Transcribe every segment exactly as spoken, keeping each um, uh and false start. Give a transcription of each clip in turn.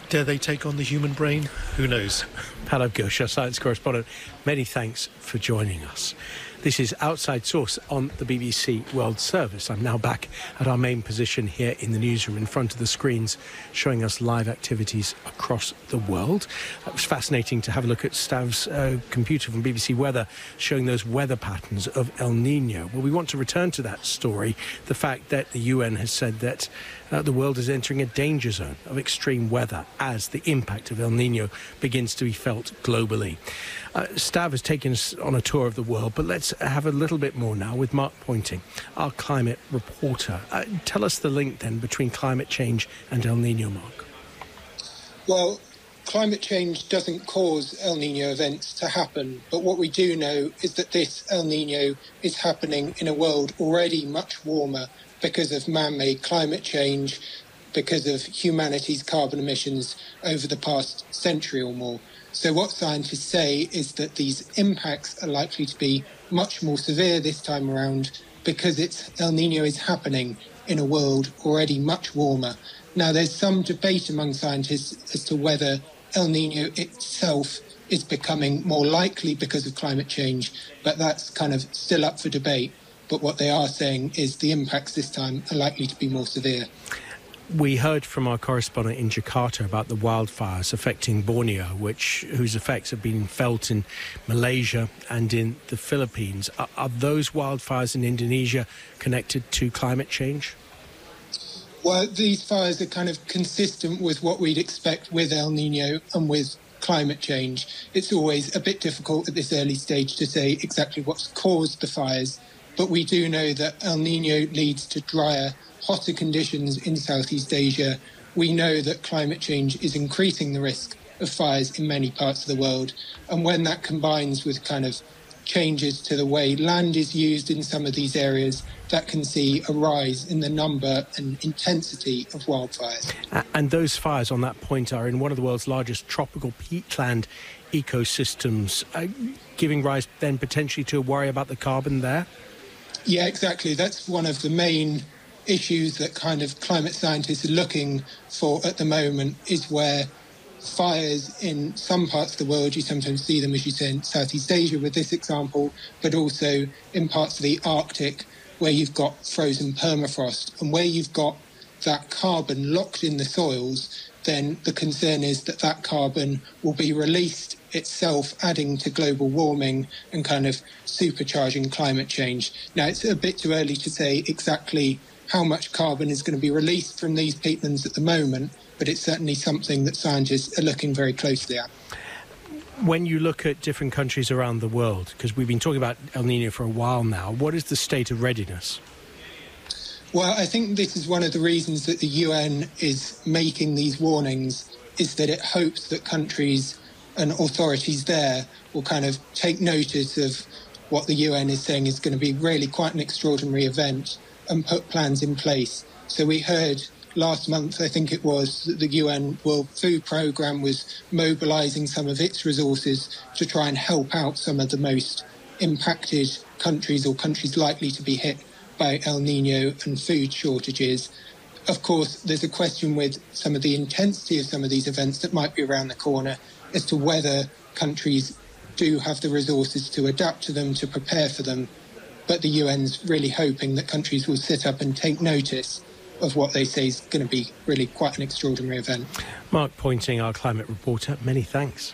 Dare they take on the human brain? Who knows? Pallav Ghosh, our science correspondent, many thanks for joining us. This is Outside Source on the B B C World Service. I'm now back at our main position here in the newsroom in front of the screens showing us live activities across the world. It was fascinating to have a look at Stav's uh, computer from B B C Weather showing those weather patterns of El Nino. Well, we want to return to that story, the fact that the U N has said that uh, the world is entering a danger zone of extreme weather as the impact of El Nino begins to be felt globally. Uh, Stav has taken us on a tour of the world, but let's have a little bit more now with Mark Pointing, our climate reporter. Uh, tell us the link then between climate change and El Nino, Mark. Well, climate change doesn't cause El Nino events to happen, but what we do know is that this El Nino is happening in a world already much warmer because of man-made climate change, because of humanity's carbon emissions over the past century or more. So what scientists say is that these impacts are likely to be much more severe this time around because it's El Nino is happening in a world already much warmer. Now, there's some debate among scientists as to whether El Nino itself is becoming more likely because of climate change, but that's kind of still up for debate. But what they are saying is the impacts this time are likely to be more severe. We heard from our correspondent in Jakarta about the wildfires affecting Borneo, which whose effects have been felt in Malaysia and in the Philippines. Are, are those wildfires in Indonesia connected to climate change? Well, these fires are kind of consistent with what we'd expect with El Nino and with climate change. It's always a bit difficult at this early stage to say exactly what's caused the fires, but we do know that El Nino leads to drier, hotter conditions in Southeast Asia. We know that climate change is increasing the risk of fires in many parts of the world. And when that combines with kind of changes to the way land is used in some of these areas, that can see a rise in the number and intensity of wildfires. And those fires on that point are in one of the world's largest tropical peatland ecosystems, uh, giving rise then potentially to a worry about the carbon there? Yeah, exactly. That's one of the main issues that kind of climate scientists are looking for at the moment, is where fires in some parts of the world, you sometimes see them, as you say, in Southeast Asia with this example, but also in parts of the Arctic where you've got frozen permafrost. And where you've got that carbon locked in the soils, then the concern is that that carbon will be released itself, adding to global warming and kind of supercharging climate change. Now, it's a bit too early to say exactly how much carbon is going to be released from these peatlands at the moment, but it's certainly something that scientists are looking very closely at. When you look at different countries around the world, because we've been talking about El Nino for a while now, what is the state of readiness? Well, I think this is one of the reasons that the U N is making these warnings, is that it hopes that countries and authorities there will kind of take notice of what the U N is saying is going to be really quite an extraordinary event and put plans in place. So we heard last month, I think it was, that the U N World Food Programme was mobilising some of its resources to try and help out some of the most impacted countries or countries likely to be hit by El Nino and food shortages. Of course, there's a question with some of the intensity of some of these events that might be around the corner as to whether countries do have the resources to adapt to them, to prepare for them. But the U N's really hoping that countries will sit up and take notice of what they say is going to be really quite an extraordinary event. Mark Pointing, our climate reporter, many thanks.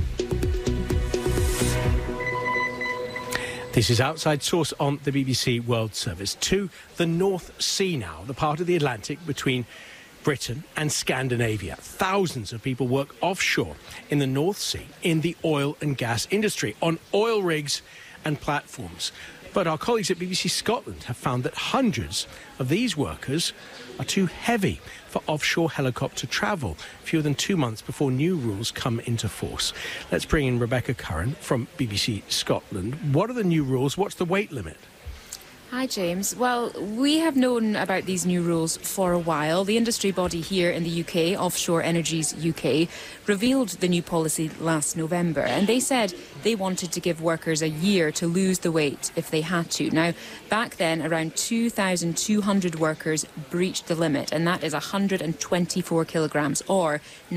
This is Outside Source on the B B C World Service. To the North Sea now, the part of the Atlantic between Britain and Scandinavia. Thousands of people work offshore in the North Sea in the oil and gas industry, on oil rigs and platforms. But our colleagues at B B C Scotland have found that hundreds of these workers are too heavy for offshore helicopter travel, fewer than two months before new rules come into force. Let's bring in Rebecca Curran from B B C Scotland. What are the new rules? What's the weight limit? Hi, James. Well, we have known about these new rules for a while. The industry body here in the U K, Offshore Energies U K, revealed the new policy last November, and they said they wanted to give workers a year to lose the weight if they had to. Now, back then, around two thousand two hundred workers breached the limit, and that is one hundred twenty-four kilograms, or